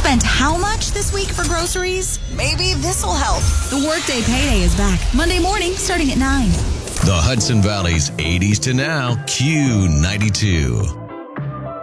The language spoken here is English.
spent how much this week for groceries? Maybe this will help. The Workday Payday is back Monday morning starting at 9. The Hudson Valley's 80s to now, Q92.